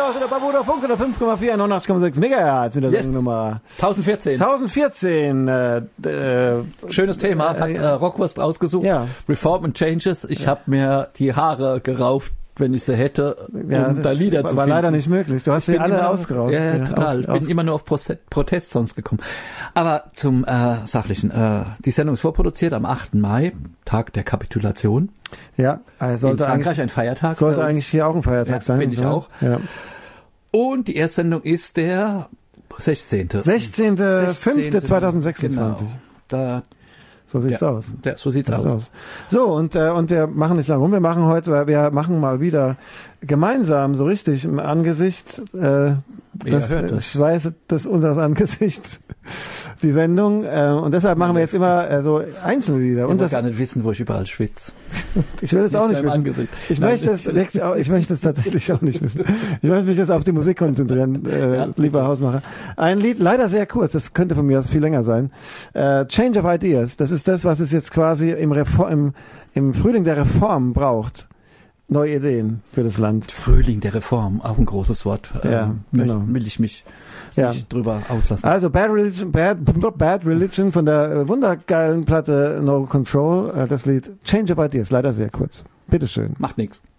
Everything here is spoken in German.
aus der Barbuda Funk oder 5,4, 89,6 Megahertz mit der Sendung-Nummer 1014. Schönes Thema, hat Rockwurst ausgesucht. Ja. Reform and Changes. Ich habe mir die Haare gerauft, wenn ich sie hätte, um da Lieder zu finden. War leider nicht möglich. Du hast sie alle ausgeraubt. Ja, total. Ich bin immer nur auf Protestsongs gekommen. Aber zum Sachlichen. Die Sendung ist vorproduziert am 8. Mai, Tag der Kapitulation. Ja, sollte in Frankreich ein Feiertag. Sollte eigentlich hier auch ein Feiertag sein. Bin ich auch. Ja. Und die Erstsendung ist der 16. 16.05.2026. Genau. So sieht's aus. So sieht's aus. So, und wir machen nicht lange rum. Wir machen mal wieder gemeinsam, so richtig im Angesicht, ich weiß, das unseres Angesichts, die Sendung. Und deshalb machen wir jetzt immer so einzelne Lieder. Ich will gar nicht wissen, wo ich überall schwitze. Ich will es auch nicht wissen. Angesicht. Ich möchte es tatsächlich auch nicht wissen. Ich möchte mich jetzt auf die Musik konzentrieren, lieber Hausmacher. Ein Lied, leider sehr kurz, das könnte von mir aus viel länger sein. Change of Ideas. Das ist das, was es jetzt quasi im Frühling der Reform braucht. Neue Ideen für das Land. Frühling der Reform, auch ein großes Wort. Will ich mich nicht drüber auslassen. Also Bad Religion von der wundergeilen Platte No Control, das Lied Change of Ideas, leider sehr kurz. Bitteschön. Macht nichts.